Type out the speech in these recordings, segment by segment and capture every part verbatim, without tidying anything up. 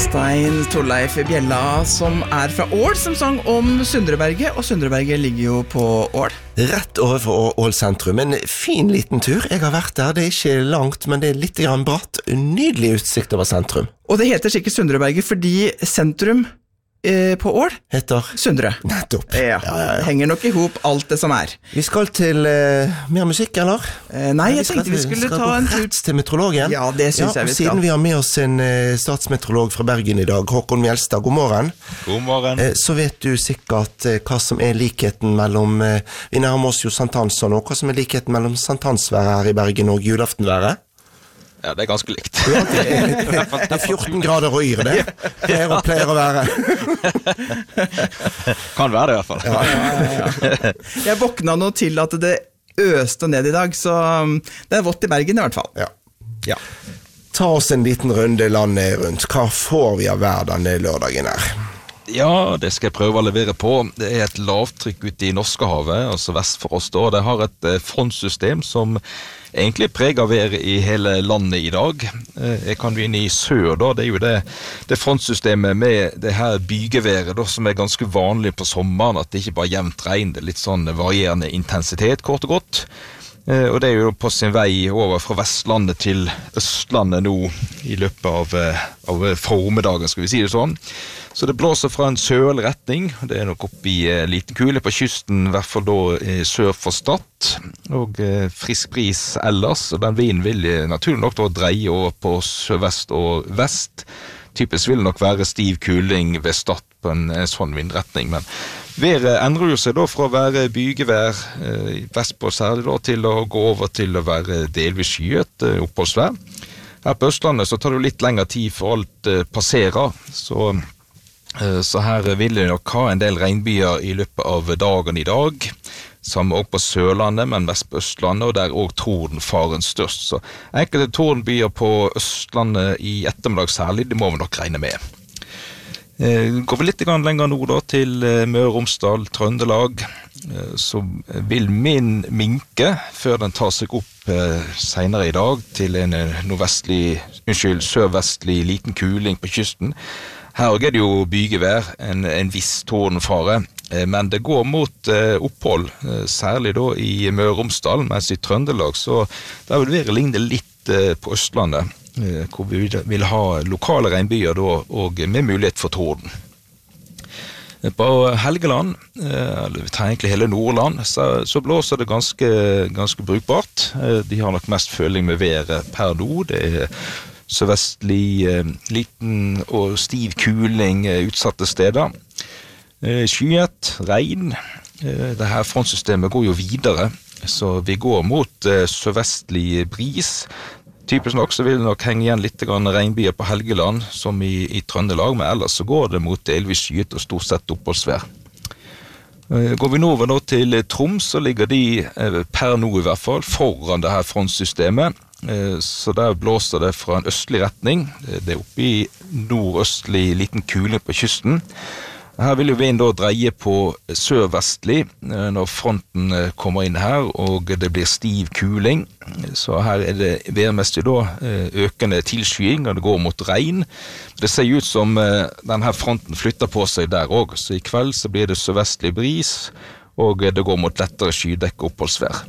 Jostein Torleif Bjella, som er fra Ål, som sang om Sundreberget, og Sundreberget ligger jo på Ål. Rett overfor Ål sentrum, en fin liten tur. Jeg har vært der, det er ikke langt, men det er litt grann bratt. Nydelig utsikt over sentrum. Og det heter sikkert Sundreberget fordi sentrum eh, på Ål Heter Sundre. Nettopp. Ja, ja, ja, ja. Henger nok ihop alt det som er. Vi skal til eh, mer musikk, eller? Eh, nei, jeg tenkte vi skulle ta en tur. Rett til meteorologen. Ja, det synes ja, jeg vi skal. Siden vi har med oss en eh, statsmeteorolog fra Bergen i dag, Håkon Mjelstad, god morgen. God morgen. Eh, så vet du sikkert eh, hva som er likheten mellom, eh, vi nærmer oss jo Sankthans og nå, hva som er likheten mellom Sankthansværet her i Bergen og julaftenværet? Ja, det er ganske likt. Ja, det, er, det er fjorten grader og yr, det. Pleier og pleier å være. Kan være det i hvert fall. Ja, ja, ja. Jeg våkna nå til at det øste ned i dag, så det er vått i Bergen i hvert fall. Ja. Ja. Ta oss en liten runde landet rundt. Hva får vi av hver denne lørdagen her? Ja, det skal jeg prøve å levere på. Det er et lavtrykk ute i Norskehavet, altså vest for oss da. Det har et frontsystem som egentlig preger været i hele landet i dag. Jeg kan begynne i sør da, det er jo det, det frontsystemet med det her bygeværet da, som er ganske vanlig på sommeren, at det ikke bare jevnt regn, det er litt sånn varierende intensitet, kort og godt. Og det er jo på sin vei over fra Vestlandet til Østlandet nå i løpet av, av formiddagen, skal vi si det sånn. Så det blåser fra en sørlig retning, det er nok oppe i eh, liten kule på kysten, i hvert fall da eh, sør for Stad, og eh, frisk bris ellers, og den vinden vil eh, naturlig nok da dreie over på sørvest og vest. Typisk vil det nok være stiv kuling ved Stad på en, en sånn vindretning, men været endrer jo seg da fra å være bygevær eh, vestpå særlig da, til å gå over til å være delvis skyet eh, oppholdsvær. Her på Østlandet så tar det jo litt lengre tid for alt eh, passerer, så Så her vil det nok ha en del regnbyer i løpet av dagen i dag, samme også på Sørlandet, men mest på Østlandet, og der er også tordenfaren størst. Så enkelte tordenbyer på Østlandet i ettermiddag særlig, det må vi nok regne med. Går vi litt lenger nord da, til Møre og Romsdal, Trøndelag, så vil min minke, før den tar seg opp senere i dag, til en nordvestlig, unnskyld, sørvestlig liten kuling på kysten. Her er det jo bygevær, en, en viss tordenfare, men det går mot eh, opphold, eh, særlig da i Møre og Romsdal, mens i Trøndelag, så der vil det ligne litt eh, på Østlandet, eh, hvor vi vil ha lokale regnbyer da, og med mulighet for torden. På Helgeland, eh, eller vi tar egentlig hele Nordland, så, så blåser det ganske, ganske brukbart. Eh, de har nok mest føling med været per nå, det er sørvestlig, eh, liten og stiv kuling eh, utsatte steder. Eh, skyet, regn. Eh, det her frontsystemet går jo videre, så vi går mot eh, sørvestlig bris. Typisk nok så vil det nok henge igjen litt grann regnbyer på Helgeland, som i, i Trøndelag, men ellers så går det mot delvis skyet og stort sett oppholdsvær. Eh, går vi nå over nå til Troms, så ligger de eh, per nå i hvert fall foran det her frontsystemet. Så der blåser det fra en østlig retning, det er oppe i nordøstlig liten kuling på kysten. Her vil jo vinden da dreie på sørvestlig når fronten kommer inn her, og det blir stiv kuling. Så her er det værmessig da økende tilskying, og det går mot regn. Det ser ut som denne fronten flytter på seg der også, så i kveld så blir det sørvestlig bris, og det går mot lettere skydekk og oppholdsvær.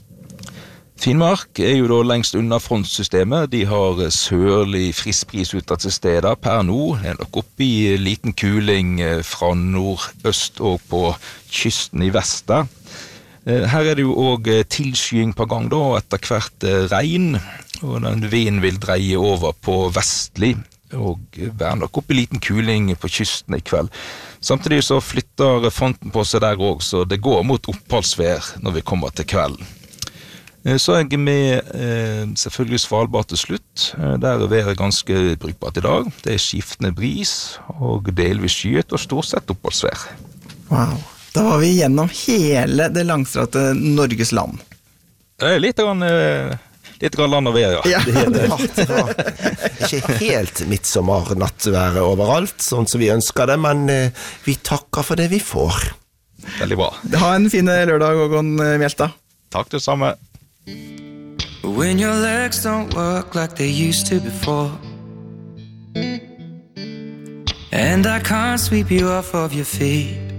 Finnmark er jo da lengst unna frontsystemet. De har sørlig friskbris ut til steder per nå. Det er nok oppe i liten kuling fra nordøst og på kysten i vest der. Her er det jo også tilskying på gang da, etter hvert regn, og den vinden vil dreie over på vestlig, og være nok oppe i liten kuling på kysten i kveld. Samtidig så flytter fronten på seg der også, så det går mot oppholdsvær når vi kommer til kvelden. Så er jeg med eh, selvfølgelig Svalbard til slutt. Der er været ganske brukbart i dag. Det er skiftende bris og delvis skyet og stort sett oppholdsvær. Wow, da var vi gjennom hele det langstrakte Norges land. Det er litt grann, eh, litt grann land og vær, ja. Ja, det, det, det var ikke helt midtsommer-nattværet overalt, sånn som vi ønsker det, men eh, vi takker for det vi får. Veldig bra. Ha en fin lørdag, Håkon Mjelstad. Takk det samme. When your legs don't work like they used to before, and I can't sweep you off of your feet.